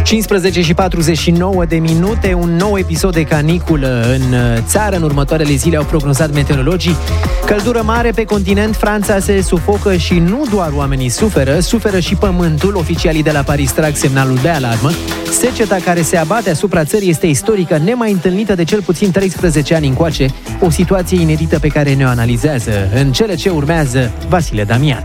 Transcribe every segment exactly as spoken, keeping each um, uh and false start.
cincisprezece și patruzeci și nouă de minute, un nou episod de caniculă în țară. În următoarele zile au prognozat meteorologii. Căldură mare pe continent, Franța se sufocă și nu doar oamenii suferă, suferă și pământul. Oficialii de la Paris trag semnalul de alarmă. Seceta care se abate asupra țării este istorică, nemai întâlnită de cel puțin treisprezece ani încoace. O situație inedită pe care ne-o analizează în cele ce urmează Vasile Damian.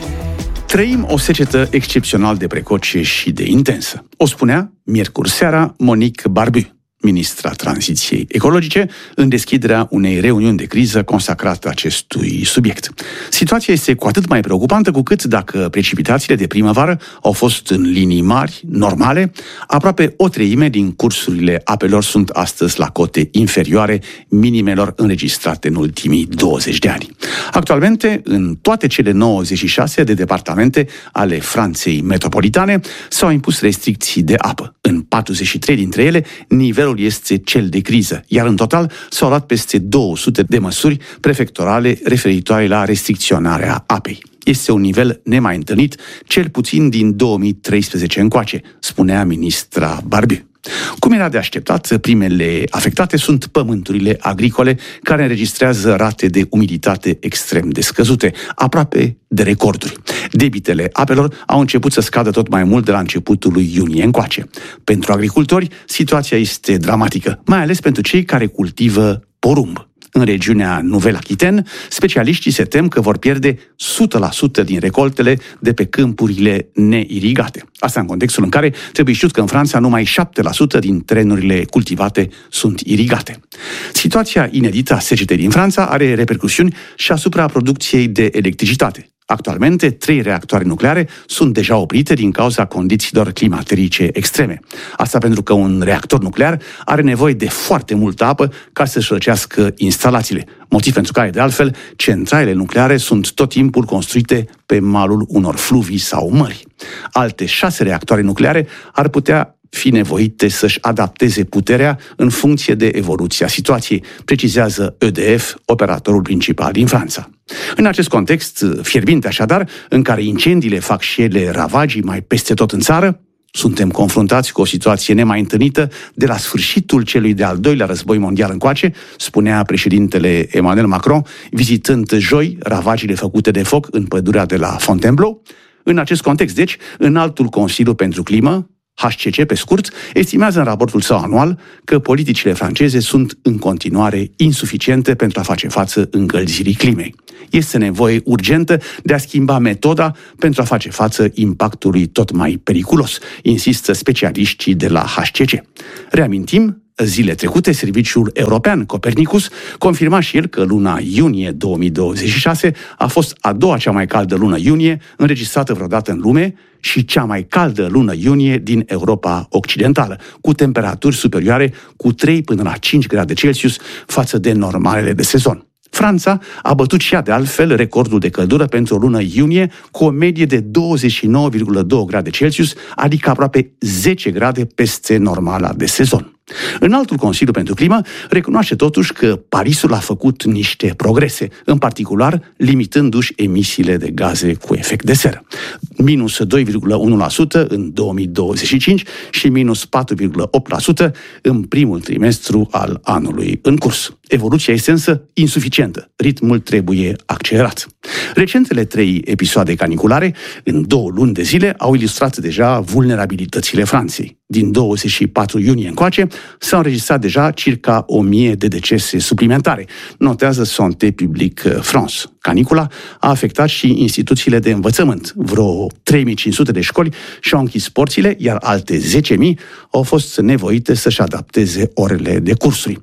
Trăim o secetă excepțional de precoce și de intensă. O spunea miercuri seara Monique Barbu, ministra tranziției ecologice, în deschiderea unei reuniuni de criză consacrată acestui subiect. Situația este cu atât mai preocupantă cu cât, dacă precipitațiile de primăvară au fost în linii mari, normale, aproape o treime din cursurile apelor sunt astăzi la cote inferioare minimelor înregistrate în ultimii douăzeci de ani. Actualmente, în toate cele nouăzeci și șase de departamente ale Franței metropolitane s-au impus restricții de apă. În patruzeci și trei dintre ele, nivelul este cel de criză, iar în total s-au luat peste două sute de măsuri prefectorale referitoare la restricționarea apei. Este un nivel nemai întâlnit, cel puțin din două mii treisprezece încoace, spunea ministra Barbu. Cum era de așteptat, primele afectate sunt pământurile agricole, care înregistrează rate de umiditate extrem de scăzute, aproape de recorduri. Debitele apelor au început să scadă tot mai mult de la începutul lui iunie încoace. Pentru agricultori, situația este dramatică, mai ales pentru cei care cultivă porumb. În regiunea Nouvelle-Aquitaine, specialiștii se tem că vor pierde o sută la sută din recoltele de pe câmpurile neirigate. Asta în contextul în care trebuie știut că în Franța numai șapte la sută din terenurile cultivate sunt irigate. Situația inedită a secetei din Franța are repercusiuni și asupra producției de electricitate. Actualmente, trei reactoare nucleare sunt deja oprite din cauza condițiilor climaterice extreme. Asta pentru că un reactor nuclear are nevoie de foarte multă apă ca să-și răcească instalațiile, motiv pentru care, de altfel, centralele nucleare sunt tot timpul construite pe malul unor fluvii sau mări. Alte șase reactoare nucleare ar putea fi nevoite să-și adapteze puterea în funcție de evoluția situației, precizează E D F, operatorul principal din Franța. În acest context fierbinte așadar, în care incendiile fac și ele ravagii mai peste tot în țară, suntem confruntați cu o situație nemai întâlnită de la sfârșitul celui de-al doilea război mondial încoace, spunea președintele Emmanuel Macron, vizitând joi ravagile făcute de foc în pădurea de la Fontainebleau. În acest context, deci, Înaltul Consiliu pentru Climă, H C C pe scurt, estimează în raportul său anual că politicile franceze sunt în continuare insuficiente pentru a face față încălzirii climei. Este nevoie urgentă de a schimba metoda pentru a face față impactului tot mai periculos, insistă specialiștii de la H C C. Reamintim, zile trecute, Serviciul European Copernicus confirma și el că luna iunie două mii douăzeci și șase a fost a doua cea mai caldă lună iunie înregistrată vreodată în lume și cea mai caldă lună iunie din Europa Occidentală, cu temperaturi superioare cu trei până la cinci grade Celsius față de normalele de sezon. Franța a bătut și ea de altfel recordul de căldură pentru o lună iunie cu o medie de douăzeci și nouă virgulă doi grade Celsius, adică aproape zece grade peste normala de sezon. Înaltul Consiliu pentru Climă recunoaște totuși că Parisul a făcut niște progrese, în particular limitându-și emisiile de gaze cu efect de seră. Minus doi virgulă unu la sută în două mii douăzeci și cinci și minus patru virgulă opt la sută în primul trimestru al anului în curs. Evoluția este însă insuficientă. Ritmul trebuie accelerat. Recentele trei episoade caniculare, în două luni de zile, au ilustrat deja vulnerabilitățile Franței. Din douăzeci și patru iunie încoace s-au înregistrat deja circa o mie de decese suplimentare, notează Santé Publique France. Canicula a afectat și instituțiile de învățământ. Vreo trei mii cinci sute de școli și-au închis porțile, iar alte zece mii au fost nevoite să-și adapteze orele de cursuri.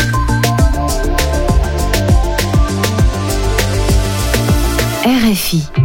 R F I